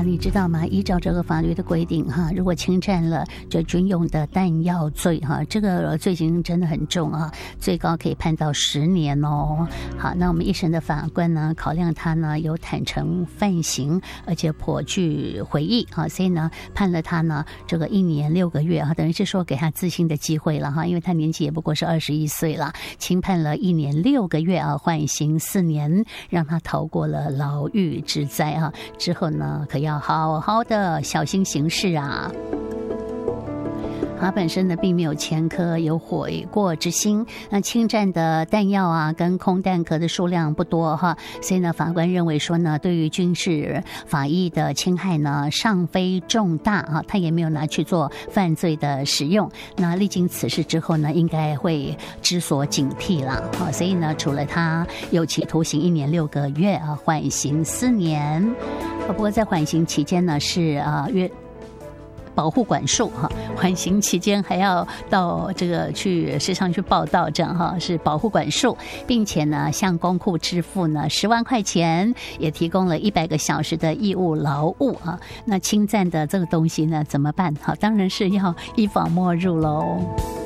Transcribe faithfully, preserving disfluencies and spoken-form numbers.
你知道吗？依照这个法律的规定哈，如果侵占了这军用的弹药罪哈，这个罪行真的很重啊，最高可以判到十年哦。好，那我们一审的法官呢，考量他呢有坦诚犯行，而且颇具悔意啊，所以呢判了他呢这个一年六个月啊，等于是说给他自新的机会了哈，因为他年纪也不过是二十一岁了，轻判了一年六个月啊，缓刑四年，让他逃过了牢狱之灾啊。之后呢，可要好好的小心行事啊。他本身呢并没有前科，有悔过之心。那侵占的弹药啊，跟空弹壳的数量不多哈，所以呢，法官认为说呢，对于军事法益的侵害呢，尚非重大啊，他也没有拿去做犯罪的使用。那历经此事之后呢，应该会知所警惕了啊。所以呢，除了他有期徒刑一年六个月啊，缓刑四年。不过在缓刑期间呢，是啊约。保护管束哈，缓刑期间还要到这个去时常去报道，这样哈是保护管束，并且呢向公库支付呢十万块钱，也提供了一百个小时的义务劳务啊。那侵占的这个东西呢怎么办？好，当然是要依法没入喽。